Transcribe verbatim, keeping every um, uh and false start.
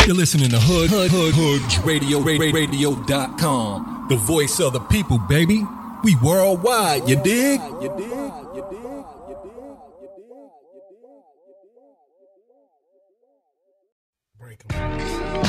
You're listening to Hood Hood Hood Hoods Radio Radio dot com. The voice of the people, baby. We worldwide, you dig? You dig? You dig? Break 'em.